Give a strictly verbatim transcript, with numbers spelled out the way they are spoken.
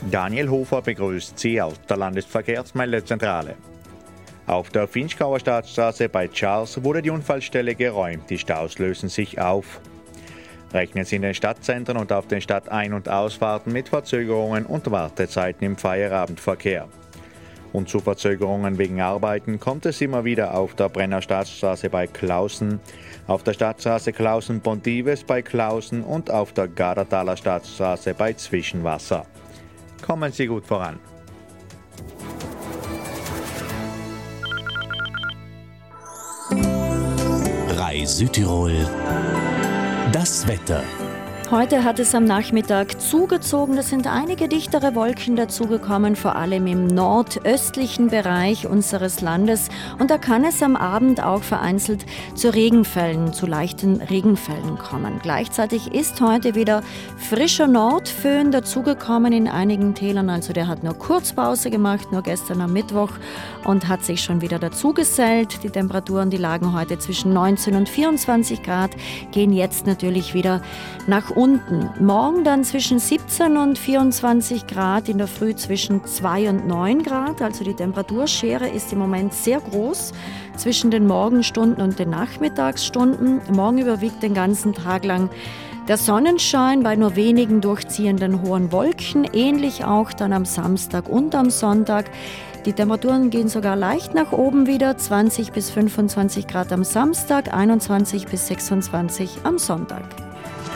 Daniel Hofer begrüßt Sie aus der Landesverkehrsmeldezentrale. Auf der Vinschgauer Staatsstraße bei Charles wurde die Unfallstelle geräumt. Die Staus lösen sich auf. Rechnen Sie in den Stadtzentren und auf den Stadtein- und Ausfahrten mit Verzögerungen und Wartezeiten im Feierabendverkehr. Und zu Verzögerungen wegen Arbeiten kommt es immer wieder auf der Brenner Staatsstraße bei Klausen, auf der Stadtstraße Klausen-Pontives bei Klausen und auf der Gardertaler Staatsstraße bei Zwischenwasser. Kommen Sie gut voran. Rai Südtirol. Das Wetter. Heute hat es am Nachmittag zugezogen. Es sind einige dichtere Wolken dazugekommen, vor allem im nordöstlichen Bereich unseres Landes. Und da kann es am Abend auch vereinzelt zu Regenfällen, zu leichten Regenfällen kommen. Gleichzeitig ist heute wieder frischer Nordföhn dazugekommen in einigen Tälern. Also der hat nur Kurzpause gemacht, nur gestern am Mittwoch, und hat sich schon wieder dazugesellt. Die Temperaturen, die lagen heute zwischen neunzehn und vierundzwanzig Grad, gehen jetzt natürlich wieder nach unten. Unten. Morgen dann zwischen siebzehn und vierundzwanzig Grad, in der Früh zwischen zwei und neun Grad. Also die Temperaturschere ist im Moment sehr groß zwischen den Morgenstunden und den Nachmittagsstunden. Morgen überwiegt den ganzen Tag lang der Sonnenschein bei nur wenigen durchziehenden hohen Wolken. Ähnlich auch dann am Samstag und am Sonntag. Die Temperaturen gehen sogar leicht nach oben wieder. zwanzig bis fünfundzwanzig Grad am Samstag, einundzwanzig bis sechsundzwanzig am Sonntag.